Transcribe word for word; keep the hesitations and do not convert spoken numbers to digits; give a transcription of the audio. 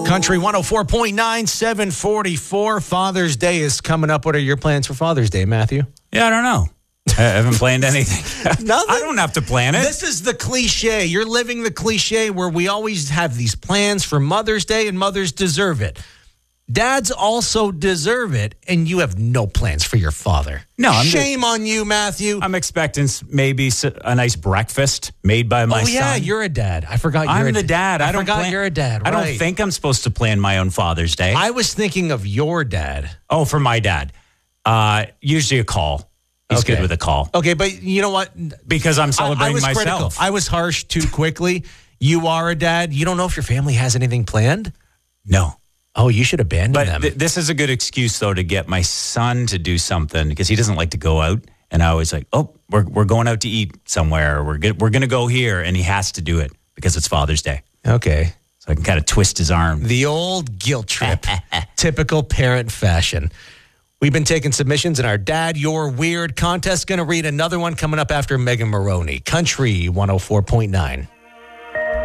Country one oh four point nine, seven forty-four. Father's Day is coming up. What are your plans for Father's Day, Matthew? Yeah, I don't know. I haven't planned anything. Nothing? I don't have to plan it. This is the cliche. You're living the cliche where we always have these plans for Mother's Day and mothers deserve it. Dads also deserve it, and you have no plans for your father. No, I'm Shame on you, Matthew. I'm expecting s- maybe s- a nice breakfast made by my oh, son. yeah, you're a dad. I forgot you're I'm a the dad. I, I don't forgot plan- you're a dad. I don't right. think I'm supposed to plan my own Father's Day. I was thinking of your dad. oh, for my dad. Uh, usually a call. He's Okay. good with a call. Okay, but you know what? Because I'm I, celebrating I was myself. critical. I was harsh too quickly. You are a dad. You don't know if your family has anything planned? No. Oh, you should abandon But them. th- this is a good excuse, though, to get my son to do something because he doesn't like to go out. And I always like, oh, we're we're going out to eat somewhere. Or we're go- we're going to go here. And he has to do it because it's Father's Day. okay. So I can kind of twist his arm. The old guilt trip. Typical parent fashion. We've been taking submissions in our Dad You're Weird contest. Going to read another one coming up after Megan Maroney. Country one oh four point nine.